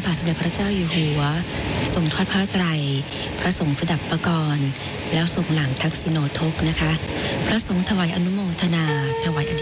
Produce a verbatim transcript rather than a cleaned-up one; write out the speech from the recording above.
บาทสมเด็จพระเจ้าอยู่หัวทรงทอดผ้าไตรพระสงฆ์สดับปกรณ์แล้วทรงหลังทักษิโนทกนะคะพระสงฆ์ถวายอนุโมทนาถวายอ